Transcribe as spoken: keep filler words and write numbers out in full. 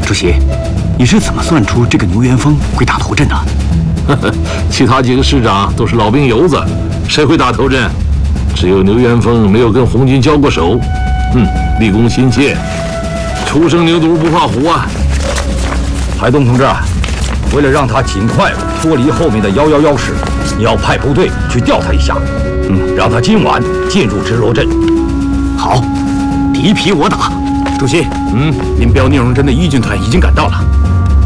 主席，你是怎么算出这个牛元峰会打头阵的？ 呵呵，其他几个师长都是老兵油子，谁会打头阵？只有牛元峰没有跟红军交过手，哼，立功心切，初生牛犊不怕虎啊！ 海东同志，为了让他尽快脱离后面的幺幺幺师，你要派部队去调他一下，嗯，让他今晚进入直罗镇。 好，第一批我打。主席， 嗯， 林彪聂荣臻的一军团已经赶到了。